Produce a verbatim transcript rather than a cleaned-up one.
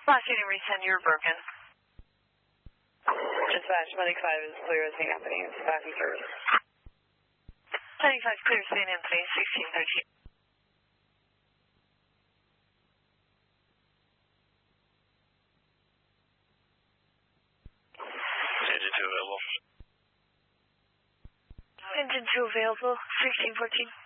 Last unit resend, you're broken. Dispatch, Medic five is clear as Saint Anthony. It's back in service. Medic five clear Saint Anthony, sixteen thirteen. Engine two available. Engine two available, sixteen fourteen.